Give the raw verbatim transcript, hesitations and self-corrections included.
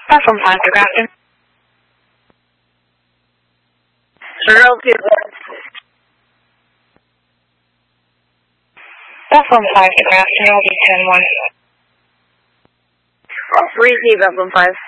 Platform five, good afternoon. Zero two. Platform five, good afternoon, will be ten one. Receive platform five.